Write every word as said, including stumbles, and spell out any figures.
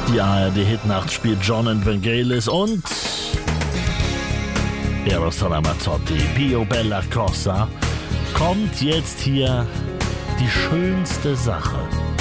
Die A R D-Hitnacht spielt John and Vangelis und Eros Ramazzotti. Pio Bella Cosa. Kommt jetzt hier die schönste Sache.